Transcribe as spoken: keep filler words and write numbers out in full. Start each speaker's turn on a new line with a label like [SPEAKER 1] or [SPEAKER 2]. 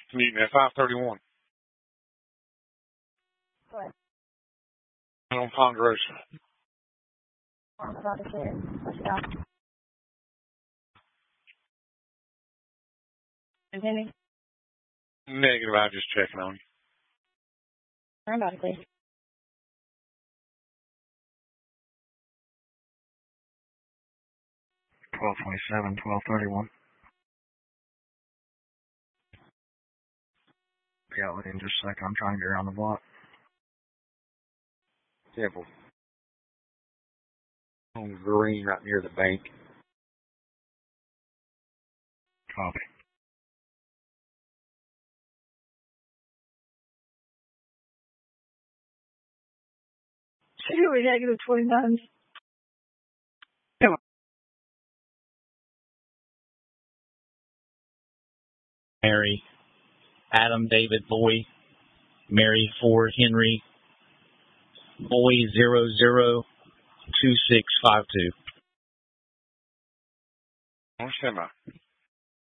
[SPEAKER 1] Newton at five thirty-one.
[SPEAKER 2] What?
[SPEAKER 1] On Ponderosa.
[SPEAKER 2] I'm about to say it. Let's go. Continue.
[SPEAKER 1] Negative, I was just checking on you.
[SPEAKER 2] I'm about to say.
[SPEAKER 3] twelve twenty-seven, twelve thirty-one. Yeah, within just a second. I'm trying to get around the block.
[SPEAKER 1] Temple. On green right near the bank.
[SPEAKER 3] Copy.
[SPEAKER 2] Two negative twenty-nine. Come on.
[SPEAKER 4] Mary, Adam David Boy, Mary Ford Henry, Boy zero zero two six five two.
[SPEAKER 1] On standby.